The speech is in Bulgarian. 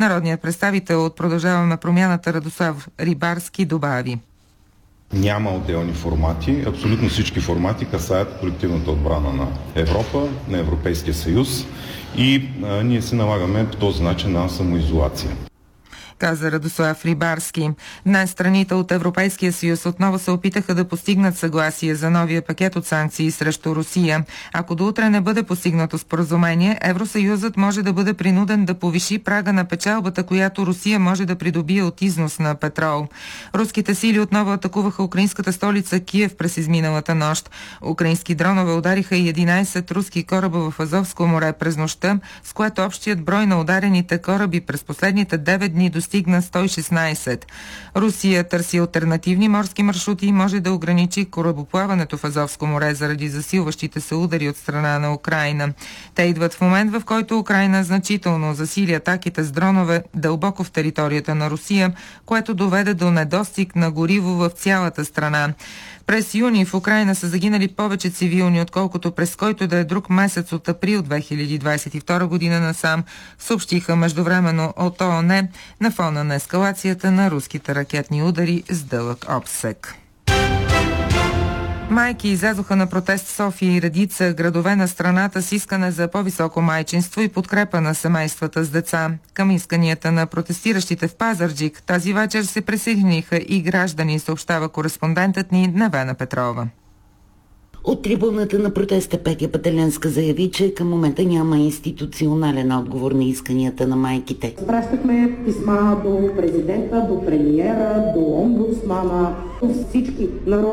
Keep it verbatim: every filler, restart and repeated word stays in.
Народният представител от Продължаваме промяната Радослав Рибарски добави: Няма отделни формати. Абсолютно всички формати касаят колективната отбрана на Европа, на Европейския съюз и а, ние се налагаме по този начин на самоизолация, каза Радослав Рибарски. Днес страните от Европейския съюз отново се опитаха да постигнат съгласие за новия пакет от санкции срещу Русия. Ако до утре не бъде постигнато споразумение, Евросъюзът може да бъде принуден да повиши прага на печалбата, която Русия може да придобие от износ на петрол. Руските сили отново атакуваха украинската столица Киев през изминалата нощ. Украински дронове удариха и единайсет руски кораба в Азовско море през нощта, с което общият брой на ударените кораби през последните девет дни достигна стигна сто и шестнайсет. Русия търси алтернативни морски маршрути и може да ограничи корабоплаването в Азовско море заради засилващите се удари от страна на Украйна. Те идват в момент, в който Украйна значително засили атаките с дронове дълбоко в територията на Русия, което доведе до недостиг на гориво в цялата страна. През юни в Украйна са загинали повече цивилни, отколкото през който да е друг месец от април две хиляди двадесет и втора година насам, съобщиха междувременно от ООН на фона на ескалацията на руските ракетни удари с дълъг обсек. Майки излязоха на протест в София и редица градове на страната с искане за по-високо майчинство и подкрепа на семействата с деца. Към исканията на протестиращите в Пазарджик тази вечер се присъединиха и граждани, съобщава кореспондентът ни Невена Петрова. От трибуната на протеста Петя Пателенска заяви, че към момента няма институционален отговор на исканията на майките. Пращахме писма до президента, до премиера, до омбудсмана, до всички народни